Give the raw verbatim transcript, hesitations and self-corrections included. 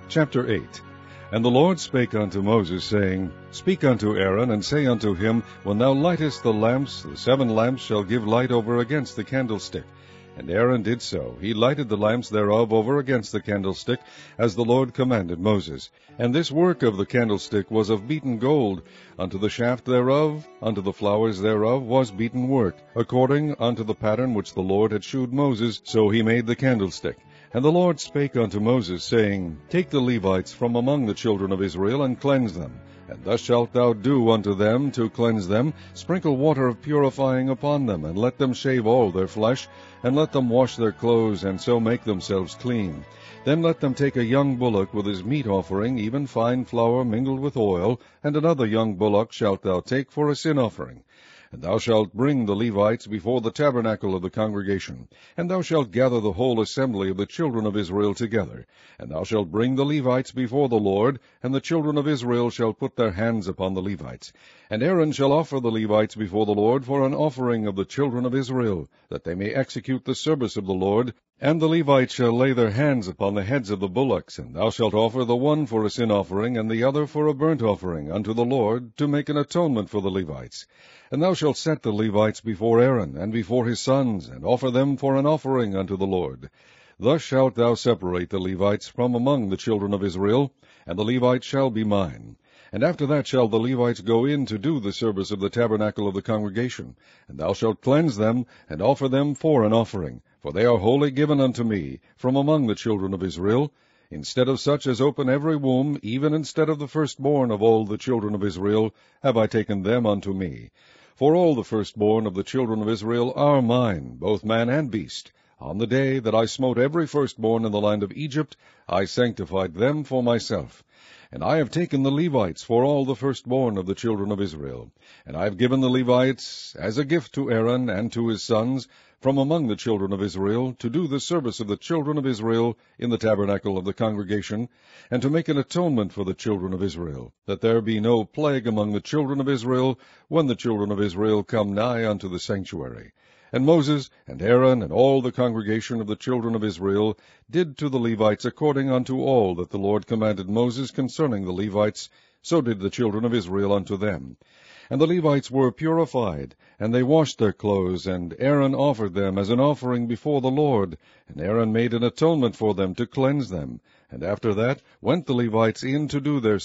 Chapter eight. And the Lord spake unto Moses, saying, Speak unto Aaron, and say unto him, When thou lightest the lamps, the seven lamps shall give light over against the candlestick. And Aaron did so. He lighted the lamps thereof over against the candlestick, as the Lord commanded Moses. And this work of the candlestick was of beaten gold. Unto the shaft thereof, unto the flowers thereof, was beaten work, according unto the pattern which the Lord had shewed Moses, so he made the candlestick. And the Lord spake unto Moses, saying, Take the Levites from among the children of Israel, and cleanse them. And thus shalt thou do unto them to cleanse them. Sprinkle water of purifying upon them, and let them shave all their flesh, and let them wash their clothes, and so make themselves clean. Then let them take a young bullock with his meat offering, even fine flour mingled with oil, and another young bullock shalt thou take for a sin offering. And thou shalt bring the Levites before the tabernacle of the congregation, and thou shalt gather the whole assembly of the children of Israel together. And thou shalt bring the Levites before the Lord, and the children of Israel shall put their hands upon the Levites. And Aaron shall offer the Levites before the Lord for an offering of the children of Israel, that they may execute the service of the Lord. And the Levites shall lay their hands upon the heads of the bullocks, and thou shalt offer the one for a sin offering, and the other for a burnt offering unto the Lord, to make an atonement for the Levites. And thou shalt set the Levites before Aaron, and before his sons, and offer them for an offering unto the Lord. Thus shalt thou separate the Levites from among the children of Israel, and the Levites shall be mine. And after that shall the Levites go in to do the service of the tabernacle of the congregation. And thou shalt cleanse them, and offer them for an offering, for they are wholly given unto me, from among the children of Israel. Instead of such as open every womb, even instead of the firstborn of all the children of Israel, have I taken them unto me. For all the firstborn of the children of Israel are mine, both man and beast. On the day that I smote every firstborn in the land of Egypt, I sanctified them for myself. And I have taken the Levites for all the firstborn of the children of Israel. And I have given the Levites as a gift to Aaron and to his sons from among the children of Israel, to do the service of the children of Israel in the tabernacle of the congregation, and to make an atonement for the children of Israel, that there be no plague among the children of Israel when the children of Israel come nigh unto the sanctuary. And Moses and Aaron and all the congregation of the children of Israel did to the Levites according unto all that the Lord commanded Moses concerning the Levites, so did the children of Israel unto them. And the Levites were purified, and they washed their clothes, and Aaron offered them as an offering before the Lord, and Aaron made an atonement for them to cleanse them. And after that went the Levites in to do their